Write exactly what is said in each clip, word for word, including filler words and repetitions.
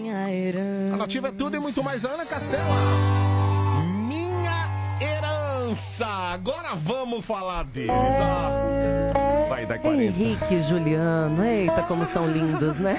A Nativa é tudo e muito mais. Ana Castela. Minha herança. Agora vamos falar deles. Ó. Vai dar quarenta. Henrique e Juliano, eita, como são lindos, né?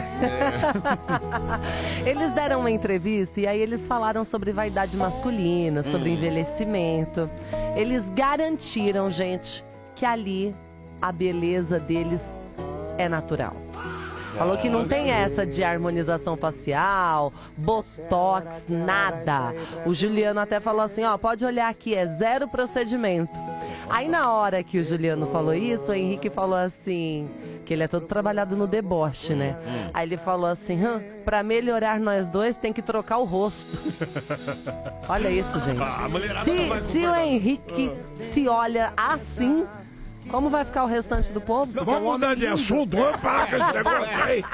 É. Eles deram uma entrevista e aí eles falaram sobre vaidade masculina, sobre hum. envelhecimento. Eles garantiram, gente, que ali a beleza deles é natural. Falou que não tem essa de harmonização facial, botox, nada. O Juliano até falou assim, ó, pode olhar aqui, é zero procedimento. Aí na hora que o Juliano falou isso, o Henrique falou assim, que ele é todo trabalhado no deboche, né? Aí ele falou assim, hum, pra melhorar nós dois tem que trocar o rosto. Olha isso, gente. Se, se o Henrique se olha assim... Como vai ficar o restante do povo? Vamos mudar de assunto, vamos parar com esse negócio aí.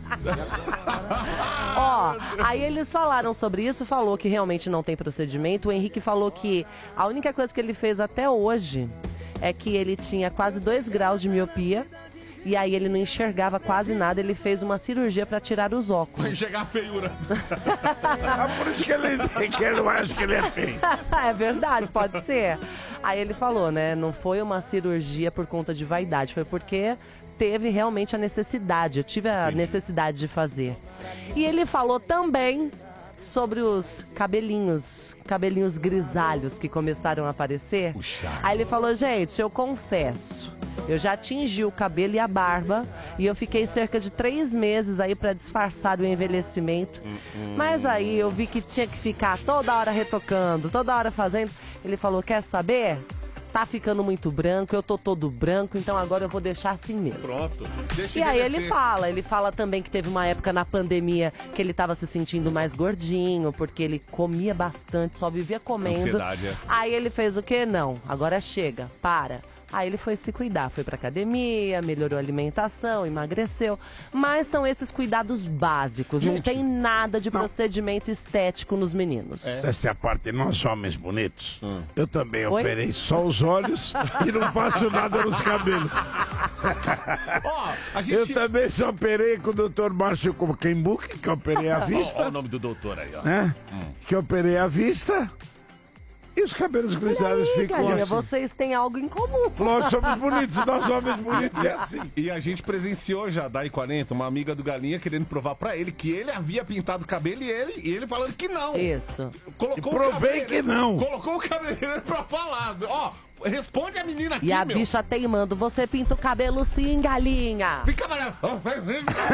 Ó, aí eles falaram sobre isso, falou que realmente não tem procedimento. O Henrique falou que a única coisa que ele fez até hoje é que ele tinha quase dois graus de miopia. E aí ele não enxergava quase nada, ele fez uma cirurgia pra tirar os óculos. Pra enxergar a feiura. Por isso que ele, que ele não acha que ele é feio. É verdade, pode ser. Aí ele falou, né, não foi uma cirurgia por conta de vaidade, foi porque teve realmente a necessidade, eu tive a necessidade de fazer. E ele falou também sobre os cabelinhos, cabelinhos grisalhos que começaram a aparecer. Puxa. Aí ele falou, gente, eu confesso, eu já atingi o cabelo e a barba e eu fiquei cerca de três meses aí pra disfarçar o envelhecimento. Hum, hum. Mas aí eu vi que tinha que ficar toda hora retocando, toda hora fazendo. Ele falou, quer saber? Tá ficando muito branco, eu tô todo branco, então agora eu vou deixar assim mesmo. Pronto. Deixa e aí ele fala, ele fala também que teve uma época na pandemia que ele tava se sentindo mais gordinho, porque ele comia bastante, só vivia comendo. Ansiedade, é. Aí ele fez o quê? Não, agora chega, para. Aí ele foi se cuidar, foi pra academia, melhorou a alimentação, emagreceu. Mas são esses cuidados básicos, gente, não tem nada de não. procedimento estético nos meninos. É. Essa é a parte de nós homens bonitos. Hum. Eu também Oi? operei só os olhos e não faço nada nos cabelos. Oh, a gente... Eu também só operei com o doutor Márcio Coquembuque, que eu operei a vista. Olha o nome do doutor aí, ó. Né? Hum. Que eu operei a vista. E os cabelos grisalhos aí, ficam galinha, assim. Vocês têm algo em comum. Nós somos bonitos, nós homens bonitos é assim. E a gente presenciou já, da I quarenta, uma amiga do Galinha querendo provar pra ele que ele havia pintado o cabelo e ele, e ele falando que não. Isso. Colocou e provei que não. Colocou o cabeleireiro pra falar. Ó, responde a menina aqui, E a meu. bicha teimando, você pinta o cabelo sim, galinha. Fica amarelo.